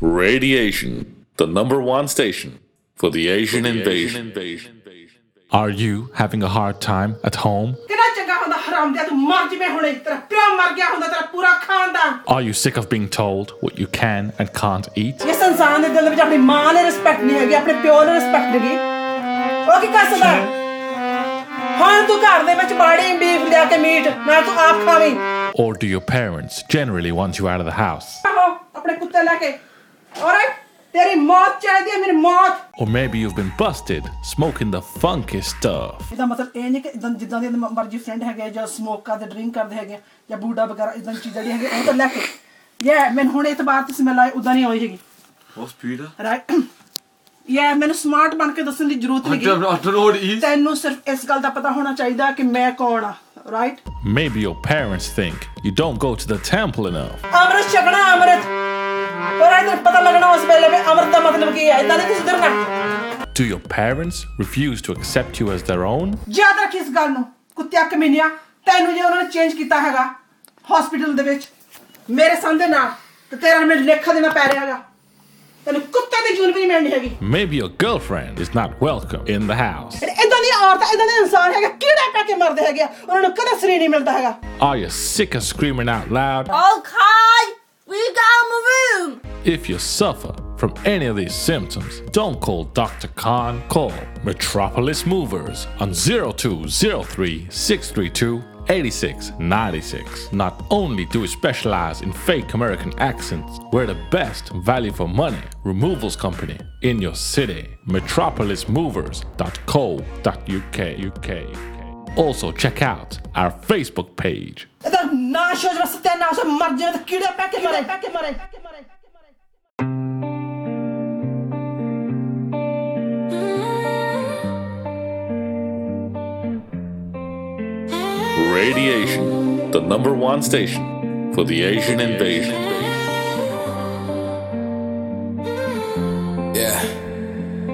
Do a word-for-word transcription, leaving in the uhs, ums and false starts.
Radiation, the number one station for the Asian invasion. Are you having a hard time at home? Are you sick of being told what you can and can't eat? Or do your parents generally want you out of the house? Or maybe you've been busted smoking the funky stuff. Yeah, मैं smart बन के दसने की ज़रूरत नहीं है। तैनू सिर्फ इस गल दा पता होना चाहिए कि मैं कौन आ, right? Maybe your parents think you don't go to the temple enough. अमृत छकना अमृत, पर इधर पता लगना उस वेले में अमृत दा मतलब क्या है? इतना नहीं सुधरना। Do your parents refuse to accept you as their own? ज़्यादा किस गल नो? कुत्तिया कमीनिया, तैनू जो उन्होंने change किया हैगा, hospital दे विच, मेरे संदे ना, तो तेरा हमें लेखा देना पै रहा हैगा। Maybe your girlfriend is not welcome in the house. Are you sick of screaming out loud? Okay, we got my room. If you suffer from any of these symptoms, don't call Doctor Khan. Call Metropolis Movers on zero two zero three, six three two, eight six nine six. Not only do we specialize in fake American accents, we're the best value for money removals company in your city. metropolis movers dot co dot U K. U K. Also check out our Facebook page. Radiation, the number one station for the Asian invasion.